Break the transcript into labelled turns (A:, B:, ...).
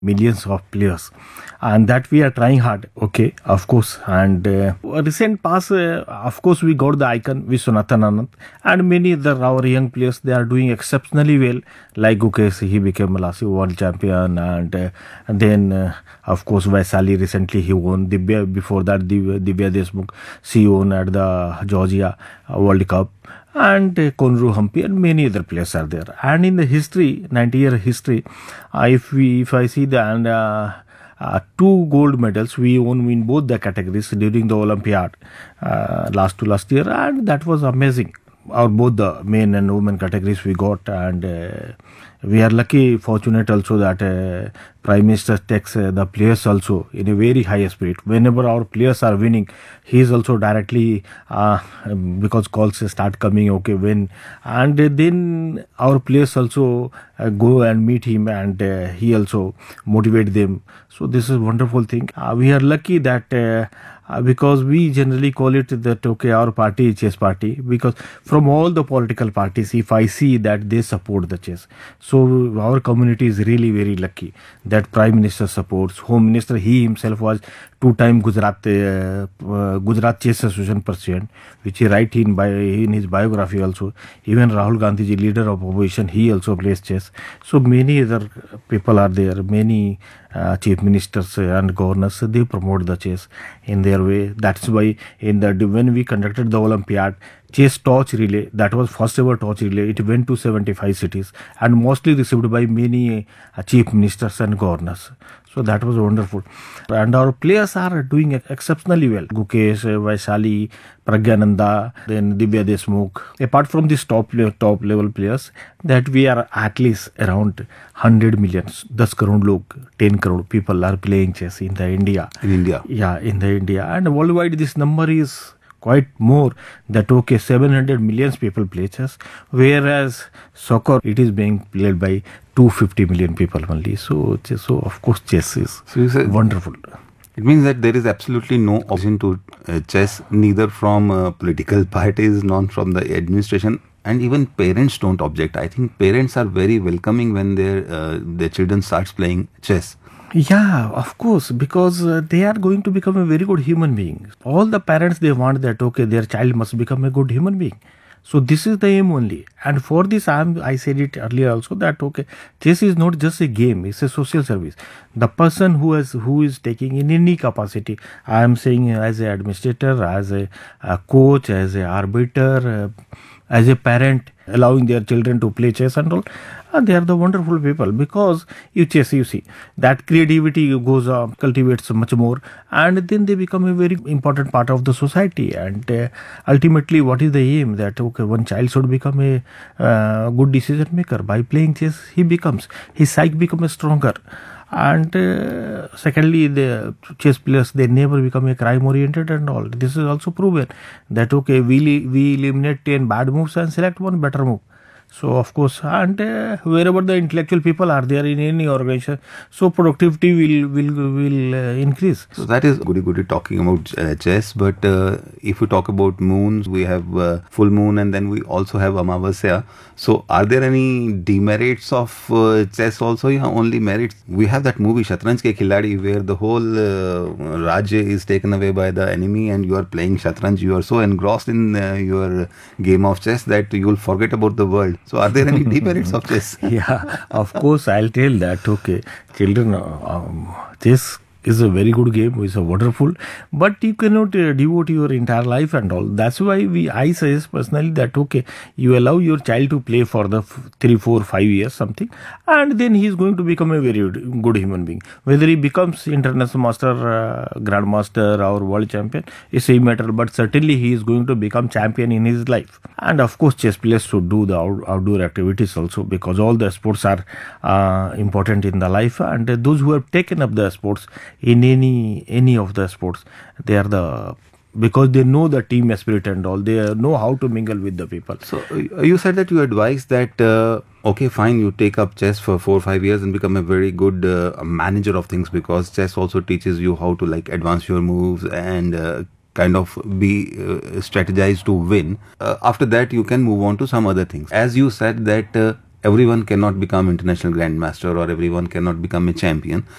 A: millions of players, and that we are trying hard. Okay, of course. And recent past, of course, we got the icon Viswanathan Anand, and many other our young players, they are doing exceptionally well. Like Gukesh, he became last world champion, and then of course Vaisali recently he won. Divya, before that Divya Deshmukh, she won at the Georgia World Cup, and Konru Hampi and many other players are there. And in the history, 90-year history, if I see the and two gold medals we won in both the categories during the Olympiad last year, and that was amazing. Or both the men and women categories we got, and we are lucky, fortunate also that Prime Minister takes the players also in a very high spirit. Whenever our players are winning, he is also directly because calls start coming, okay, win, and then our players also go and meet him, and he also motivate them. So this is wonderful thing. We are lucky that. Because we generally call it that okay, our party is chess party, because from all the political parties, if I see that they support the chess, so our community is really very lucky that Prime Minister supports. Home Minister, he himself was two-time Gujarat Chess Association president, which he write in his biography also. Even Rahul Gandhi ji, leader of opposition, he also plays chess. So many other people are there, many chief ministers and governors, they promote the chess in their way. That's why when we conducted the Olympiad, chess torch relay, that was first ever torch relay, it went to 75 cities and mostly received by many chief ministers and governors. So that was wonderful. And our players are doing exceptionally well. Gukesh, Vaishali, Pragyananda, then Divya Deshmukh. Apart from these top level players, that we are at least around 100 million, 10 crore log, 10 crore people are playing chess in the India.
B: In India?
A: Yeah, in the India. And worldwide this number is quite more, that okay, 700 million people play chess, whereas soccer, it is being played by 250 million people only. So of course chess is wonderful.
B: It means that there is absolutely no opposition to chess, neither from political parties, nor from the administration, and even parents don't object. I think parents are very welcoming when their children starts playing chess.
A: Yeah, of course, because they are going to become a very good human being. All the parents, they want that okay, their child must become a good human being. So this is the aim only. And for this, I said it earlier also that okay, chess is not just a game; it's a social service. The person who is taking in any capacity, I am saying as an administrator, as a coach, as an arbiter, as a parent, allowing their children to play chess and all, they are the wonderful people, because you see that creativity goes cultivates much more, and then they become a very important part of the society. And ultimately, what is the aim? That okay, one child should become a good decision maker. By playing chess, his psyche becomes stronger. And secondly, the chess players, they never become a crime oriented and all. This is also proven that okay, we eliminate 10 bad moves and select one better move. So of course, and wherever the intellectual people are there in any organization, so productivity will increase.
B: So that is goody talking about chess. But if we talk about moons, we have full moon, and then we also have Amavasya. So are there any demerits of chess also? Yeah, only merits. We have that movie Shatranj Ke Khiladi, where the whole Rajya is taken away by the enemy, and you are playing Shatranj. You are so engrossed in your game of chess that you will forget about the world. So are there any demerits of chess?
A: Yeah, of course, I'll tell that. Okay, children, chess is a very good game, it's a wonderful, but you cannot devote your entire life and all. That's why I suggest personally that okay, you allow your child to play for the 3, 4, 5 years something, and then he is going to become a very good human being. Whether he becomes international master, grandmaster or world champion, is a matter, but certainly he is going to become champion in his life. And of course, chess players should do the outdoor activities also, because all the sports are important in the life, and those who have taken up the sports in any of the sports, they are because they know the team spirit and all, they know how to mingle with the people.
B: So you said that you advise that okay, fine, you take up chess for 4 or 5 years and become a very good manager of things, because chess also teaches you how to like advance your moves and kind of be strategized to win. After that, you can move on to some other things. As you said that everyone cannot become international grandmaster or everyone cannot become a champion.